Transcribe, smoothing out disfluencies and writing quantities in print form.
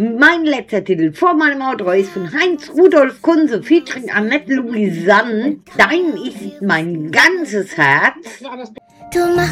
Mein letzter Titel vor meinem Outro ist von Heinz Rudolf Kunze featuring Annette Louisanne. Dein ist mein ganzes Herz. Du machst